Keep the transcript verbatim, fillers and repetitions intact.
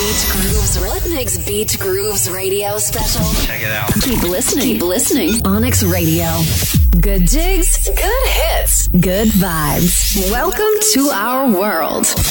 Beat Grooves. What makes Beat Grooves radio special? Check it out. Keep listening. Keep listening. Onyx Radio. Good digs. Good hits. Good vibes. Welcome to our world.